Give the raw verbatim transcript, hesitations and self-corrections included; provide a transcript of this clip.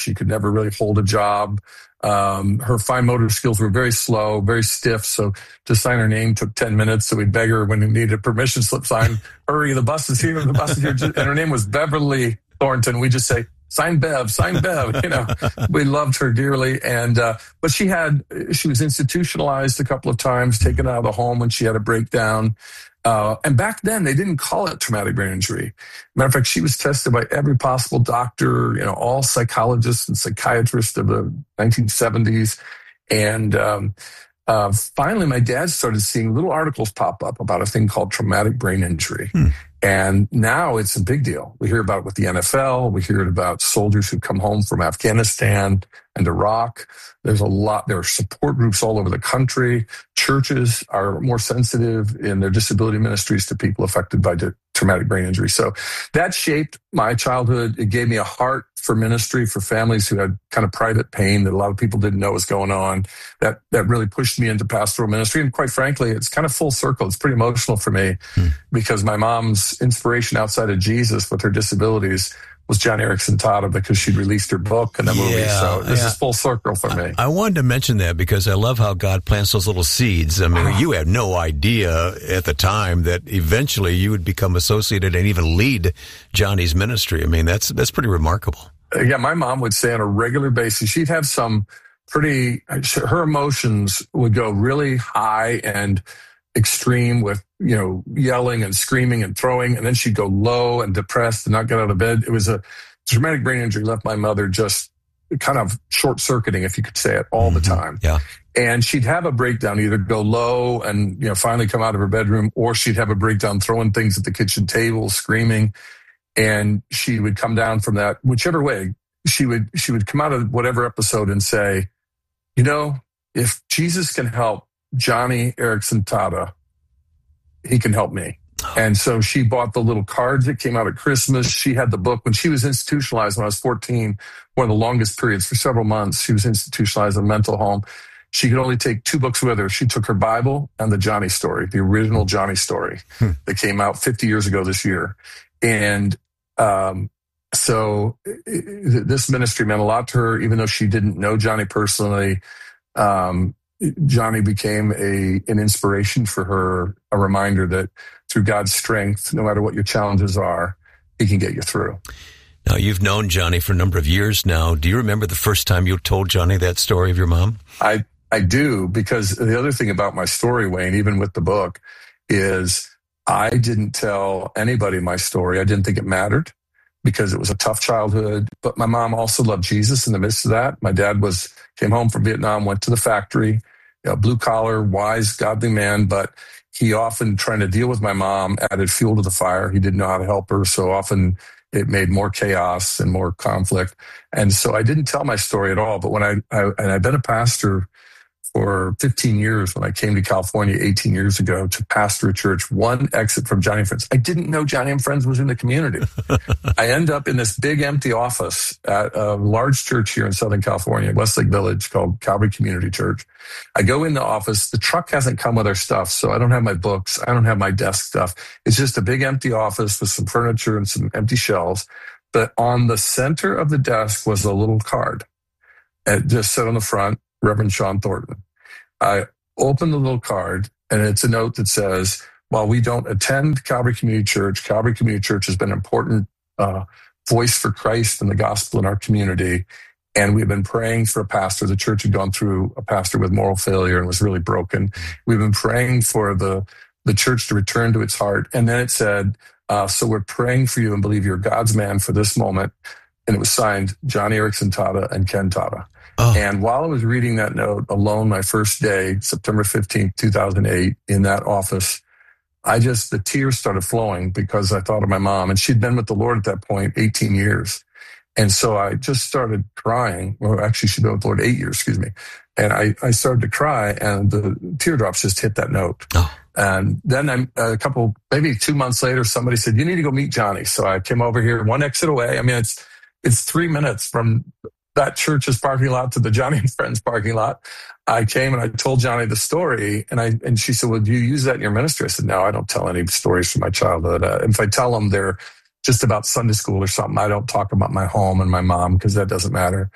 She could never really hold a job. Um, her fine motor skills were very slow, very stiff. So to sign her name took ten minutes. So we'd beg her when we needed a permission slip sign, hurry, the bus is here, the bus is here. And her name was Beverly Thornton. We just say, sign Bev, sign Bev. You know, we loved her dearly. And, uh, but she had, she was institutionalized a couple of times, taken out of the home when she had a breakdown. Uh, and back then, they didn't call it traumatic brain injury. Matter of fact, she was tested by every possible doctor, you know, all psychologists and psychiatrists of the nineteen seventies. And um, uh, finally, my dad started seeing little articles pop up about a thing called traumatic brain injury. Hmm. And now it's a big deal. We hear about it with the N F L. We hear it about soldiers who come home from Afghanistan and Iraq. There's a lot, there are support groups all over the country. Churches are more sensitive in their disability ministries to people affected by traumatic brain injury. So that shaped my childhood. It gave me a heart for ministry, for families who had kind of private pain that a lot of people didn't know was going on. That that really pushed me into pastoral ministry. And quite frankly, it's kind of full circle. It's pretty emotional for me hmm. because my mom's inspiration outside of Jesus with her disabilities was Joni Eareckson Tada, because she'd released her book and the yeah, movie. So this yeah. is full circle for me. I, I wanted to mention that because I love how God plants those little seeds. I mean, uh-huh. you had no idea at the time that eventually you would become associated and even lead Joni's ministry. I mean, that's that's pretty remarkable. Uh, yeah, my mom would say on a regular basis, she'd have some pretty, her emotions would go really high and extreme with, you know, yelling and screaming and throwing, and then she'd go low and depressed and not get out of bed. It was a traumatic brain injury left my mother just kind of short-circuiting, if you could say it, all mm-hmm. the time. Yeah. And she'd have a breakdown, either go low and, you know, finally come out of her bedroom, or she'd have a breakdown throwing things at the kitchen table, screaming. And she would come down from that, whichever way, she would, she would come out of whatever episode and say, you know, if Jesus can help Joni Eareckson Tada, he can help me. And so she bought the little cards that came out at Christmas. She had the book. When she was institutionalized when I was fourteen, one of the longest periods for several months, she was institutionalized in a mental home. She could only take two books with her. She took her Bible and the Joni story, the original Joni story hmm. that came out fifty years ago this year. And um, so it, this ministry meant a lot to her, even though she didn't know Joni personally. Um, Joni became a an inspiration for her, a reminder that through God's strength, no matter what your challenges are, he can get you through. Now, you've known Joni for a number of years now. Do you remember the first time you told Joni that story of your mom? I, I do, because the other thing about my story, Wayne, even with the book, is I didn't tell anybody my story. I didn't think it mattered because it was a tough childhood. But my mom also loved Jesus in the midst of that. My dad was came home from Vietnam, went to the factory, you know, blue collar, wise, godly man, but he often, trying to deal with my mom, added fuel to the fire. He didn't know how to help her, so often it made more chaos and more conflict. And so I didn't tell my story at all. But when I, I and I've been a pastor for fifteen years, when I came to California eighteen years ago to pastor a church, one exit from Joni and Friends. I didn't know Joni and Friends was in the community. I end up in this big empty office at a large church here in Southern California, Westlake Village, called Calvary Community Church. I go in the office. The truck hasn't come with our stuff, so I don't have my books. I don't have my desk stuff. It's just a big empty office with some furniture and some empty shelves. But on the center of the desk was a little card. It just said on the front, Reverend Sean Thornton. I open the little card, and it's a note that says, while we don't attend Calvary Community Church, Calvary Community Church has been an important uh, voice for Christ and the gospel in our community. And we've been praying for a pastor. The church had gone through a pastor with moral failure and was really broken. We've been praying for the, the church to return to its heart. And then it said, uh, so we're praying for you and believe you're God's man for this moment. And it was signed Joni Eareckson Tada and Ken Tada. Oh. And while I was reading that note alone my first day, September fifteenth, two thousand eight, in that office, I just, the tears started flowing because I thought of my mom. And she'd been with the Lord at that point eighteen years. And so I just started crying. Well, actually, she'd been with the Lord eight years, excuse me. And I, I started to cry, and the teardrops just hit that note. Oh. And then I'm, a couple, maybe two months later, somebody said, you need to go meet Joni. So I came over here, one exit away. I mean, it's it's three minutes from that church's parking lot to the Joni and Friends parking lot. I came and I told Joni the story, and I and she said, well, do you use that in your ministry? I said, no, I don't tell any stories from my childhood. Uh, if I tell them, they're just about Sunday school or something. I don't talk about my home and my mom because that doesn't matter.